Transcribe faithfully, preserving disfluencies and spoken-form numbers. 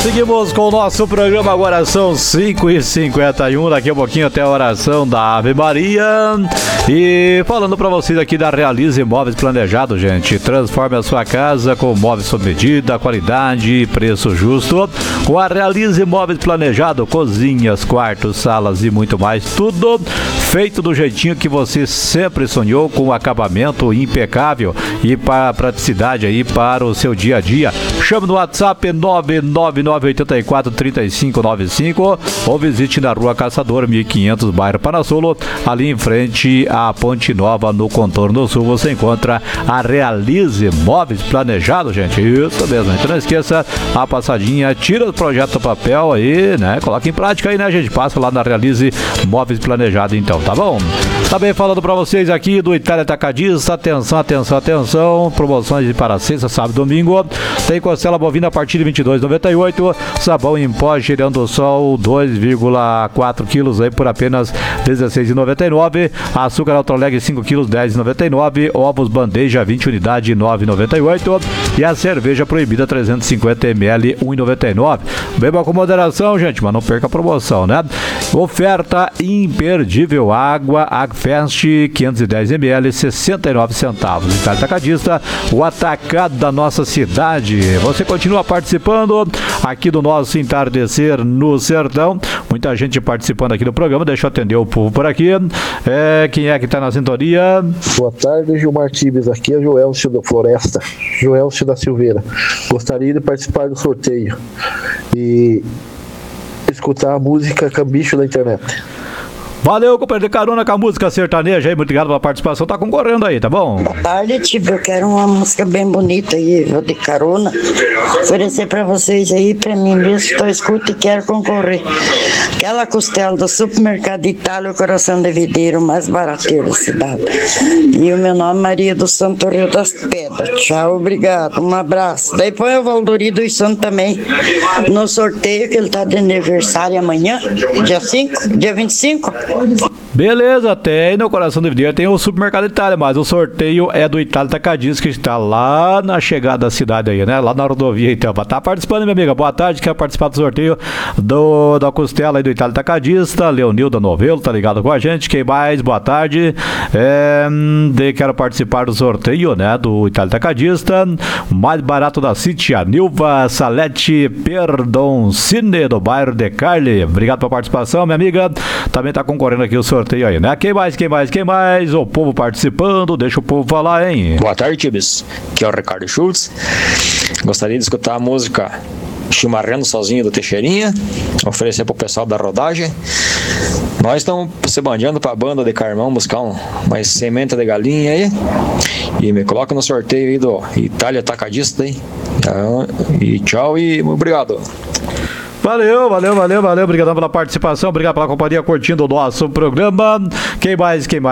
Seguimos com o nosso programa, agora são cinco e cinquenta e um, daqui a pouquinho até a oração da Ave Maria. E falando para vocês aqui da Realize Móveis Planejados, gente. Transforme a sua casa com móveis sob medida, qualidade e preço justo. Com a Realize Móveis Planejados, cozinhas, quartos, salas e muito mais, tudo feito do jeitinho que você sempre sonhou, com acabamento impecável e para praticidade aí para o seu dia a dia. Chame no WhatsApp nove nove nove oito quatro três cinco nove cinco ou visite na Rua Caçador mil e quinhentos, bairro Panasolo, ali em frente à Ponte Nova, no Contorno Sul. Você encontra a Realize Móveis Planejados, gente. Isso mesmo. Então não esqueça a passadinha, tira o projeto do papel aí, né? Coloca em prática aí, né, gente? Passa lá na Realize Móveis Planejados, então, tá bom? Também falando pra vocês aqui do Itália Atacadista. Atenção, atenção, atenção. Promoções para sexta, sábado e domingo. Tem costela bovina a partir de vinte e dois reais e noventa e oito centavos. Sabão em pó Girando Sol dois vírgula quatro quilos aí por apenas dezesseis reais e noventa e nove centavos. Açúcar Altroleg cinco quilos, dez reais e noventa e nove centavos. Ovos bandeja vinte unidades, nove reais e noventa e oito centavos. E a cerveja proibida trezentos e cinquenta mililitros, um real e noventa e nove centavos. Beba com moderação, gente, mas não perca a promoção, né? Oferta imperdível: água Agfest quinhentos e dez mililitros, sessenta e nove centavos. Itália Atacadista, o atacado da nossa cidade. Você continua participando aqui do nosso Entardecer no Sertão. Muita gente participando aqui do programa. Deixa eu atender o povo por aqui. É, quem é que está na sintonia? Boa tarde, Gilmar Tibes. Aqui é Joelcio da Floresta, Joelcio da Silveira. Gostaria de participar do sorteio e escutar a música Cambicho da internet. Valeu, companheiro, de carona com a música sertaneja aí. Muito obrigado pela participação. Tá concorrendo aí, tá bom? Boa tarde, Tibio. Eu quero uma música bem bonita aí, vou de carona. Oferecer pra vocês aí, pra mim mesmo, estou escuta e quero concorrer. Aquela costela do supermercado Itália, o coração de videiro, mais barateiro da cidade. E o meu nome é Maria do Santo Rio das Pedras. Tchau, obrigado, um abraço. Daí põe o Valdori dos Santos também no sorteio, que ele tá de aniversário amanhã, dia cinco, dia vinte e cinco. Beleza, tem no coração do videiro, tem o supermercado Itália, mas o sorteio é do Itália Atacadista, que está lá na chegada da cidade aí, né? Lá na rodovia, então. Tá participando, minha amiga? Boa tarde, quer participar do sorteio do, da costela aí do Itália Atacadista. Leonilda Novelo, tá ligado com a gente? Quem mais? Boa tarde. É, de, quero participar do sorteio, né? Do Itália Atacadista. Mais barato da City, a Nilva Salete Perdoncine, do bairro de Carli. Obrigado pela participação, minha amiga. Também tá concorrendo aqui o sorteio aí, né? Quem mais, quem mais, quem mais? O povo participando, deixa o povo falar, hein? Boa tarde, Tibes. Aqui é o Ricardo Schultz. Gostaria de escutar a música Chimarrando Sozinho do Teixeirinha, oferecer pro pessoal da rodagem. Nós estamos se bandeando pra banda de Carmão buscar um, mais semente de galinha aí. E me coloca no sorteio aí do Itália Atacadista aí. E tchau e obrigado. Valeu, valeu, valeu, valeu. Obrigadão pela participação, obrigado pela companhia, curtindo o nosso programa. Quem mais, quem mais?